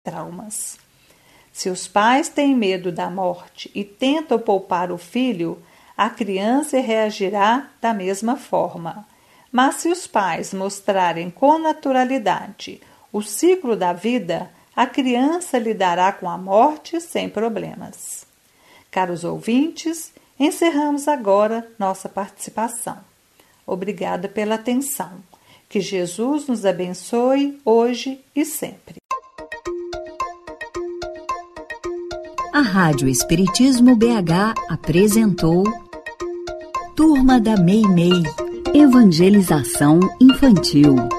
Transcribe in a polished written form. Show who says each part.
Speaker 1: traumas. Se os pais têm medo da morte e tentam poupar o filho, a criança reagirá da mesma forma. Mas se os pais mostrarem com naturalidade o ciclo da vida, a criança lidará com a morte sem problemas. Caros ouvintes, encerramos agora nossa participação. Obrigada pela atenção. Que Jesus nos abençoe hoje e sempre.
Speaker 2: A Rádio Espiritismo BH apresentou Turma da Meimei, Evangelização Infantil.